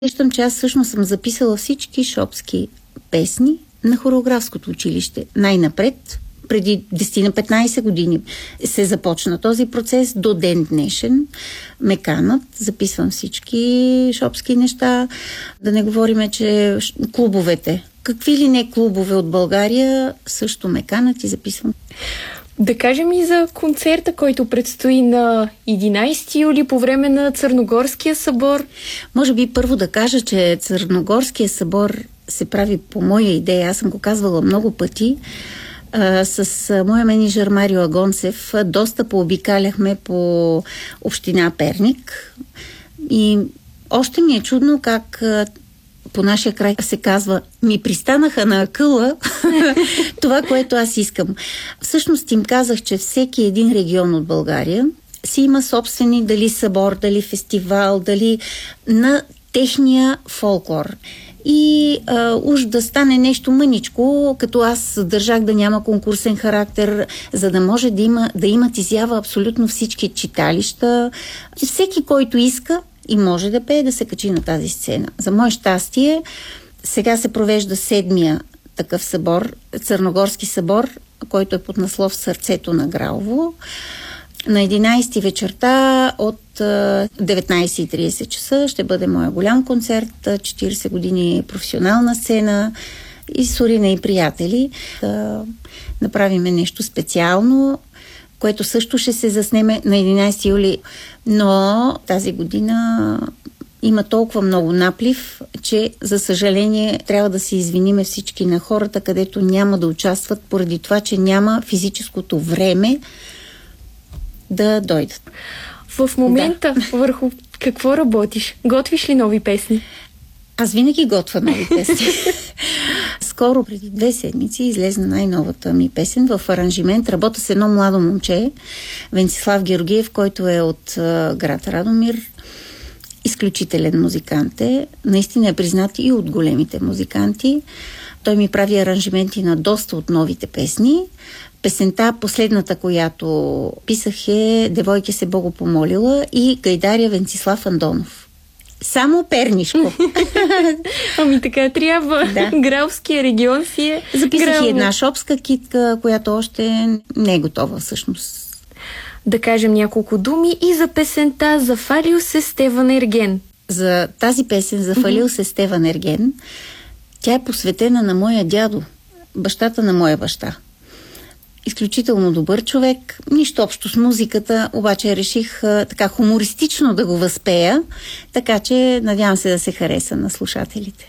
Виждам, че аз всъщност съм записала всички шопски песни на хореографското училище. Най-напред, преди 10 на 15 години се започна този процес, до ден днешен ме канат, записвам всички шопски неща. Да не говорим, че клубовете, какви ли не клубове от България също ме канат и записвам. Да кажем и за концерта, който предстои на 11 юли по време на Църногорския събор. Може би първо да кажа, че Църногорския събор се прави по моя идея. Аз съм го казвала много пъти. С моя менеджер Марио Агонцев доста пообикаляхме по община Перник. И още ми е чудно как по нашия край се казва, ми пристанаха на акъла това, което аз искам. Всъщност им казах, че всеки един регион от България си има собствени, дали събор, дали фестивал, дали на техния фолклор. И уж да стане нещо мъничко, като аз държах да няма конкурсен характер, за да може да имат изява абсолютно всички читалища. Всеки, който иска и може да пее, да се качи на тази сцена. За мое щастие, сега се провежда 7-я такъв събор, Църногорски събор, който е под наслов Сърцето на Гралово. На 11 вечерта от 19:30 часа ще бъде моя голям концерт, 40 години професионална сцена и с Орина и приятели. Да направим нещо специално, което също ще се заснеме на 11 юли, но тази година има толкова много наплив, че за съжаление трябва да се извиниме всички на хората, където няма да участват, поради това, че няма физическото време да дойдат. В момента върху какво работиш? Готвиш ли нови песни? Аз винаги готвя нови песни. Скоро, преди 2 седмици, излезна най-новата ми песен в аранжимент. Работя с едно младо момче, Венцислав Георгиев, който е от град Радомир. Изключителен музикант е. Наистина е признат и от големите музиканти. Той ми прави аранжименти на доста от новите песни. Песента, последната, която писах, е "Девойке се Богу помолила" и Гайдаря Венцислав Андонов. Само пернишко. Ами така трябва. Да. Гралския регион си е. Записах и една шопска китка, която още не е готова всъщност. Да кажем няколко думи и за песента "Зафалил се Стеван Ерген". За тази песен "Зафалил се Стеван Ерген", тя е посветена на моя дядо, бащата на моя баща. Изключително добър човек, нищо общо с музиката, обаче реших така хумористично да го възпея, така че надявам се да се хареса на слушателите.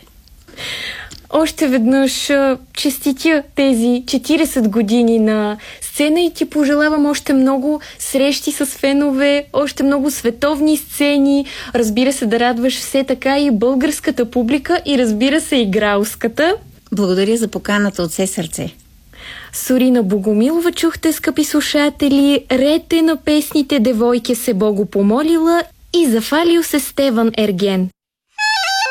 Още веднъж честитя тези 40 години на сцена и ти пожелавам още много срещи с фенове, още много световни сцени, разбира се да радваш все така и българската публика и разбира се и гралската. Благодаря за поканата от все сърце. С Орина Богомилова чухте, скъпи слушатели, ред е на песните "Девойке се Богу помолила" и "Зафалил се Стеван Ерген".